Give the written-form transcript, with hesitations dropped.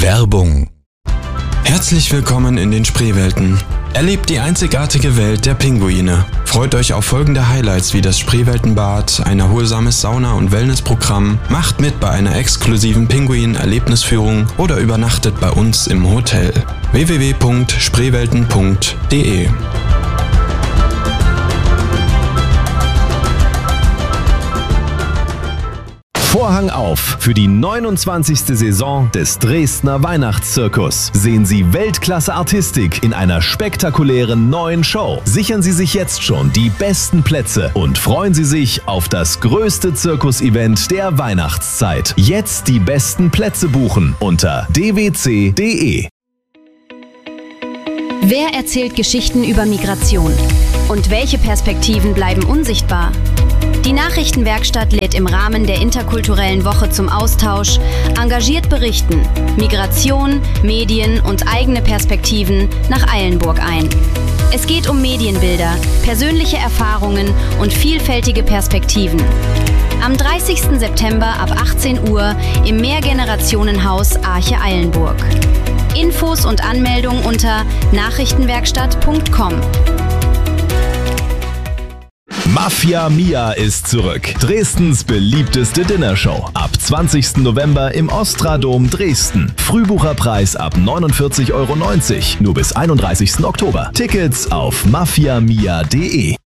Werbung. Herzlich willkommen in den Spreewelten. Erlebt die einzigartige Welt der Pinguine. Freut euch auf folgende Highlights wie das Spreeweltenbad, ein erholsames Sauna- und Wellnessprogramm, macht mit bei einer exklusiven Pinguin-Erlebnisführung oder übernachtet bei uns im Hotel. www.spreewelten.de. Vorhang auf für die 29. Saison des Dresdner Weihnachtszirkus. Sehen Sie Weltklasse-Artistik in einer spektakulären neuen Show. Sichern Sie sich jetzt schon die besten Plätze und freuen Sie sich auf das größte Zirkus-Event der Weihnachtszeit. Jetzt die besten Plätze buchen unter dwc.de. Wer erzählt Geschichten über Migration? Und welche Perspektiven bleiben unsichtbar? Die Nachrichtenwerkstatt lädt im Rahmen der interkulturellen Woche zum Austausch engagiert berichten, Migration, Medien und eigene Perspektiven nach Eilenburg ein. Es geht um Medienbilder, persönliche Erfahrungen und vielfältige Perspektiven. Am 30. September ab 18 Uhr im Mehrgenerationenhaus Arche Eilenburg. Infos und Anmeldung unter nachrichtenwerkstatt.com. Mafia Mia ist zurück. Dresdens beliebteste Dinnershow. Ab 20. November im Ostradom Dresden. Frühbucherpreis ab 49,90 €. Nur bis 31. Oktober. Tickets auf mafiamia.de.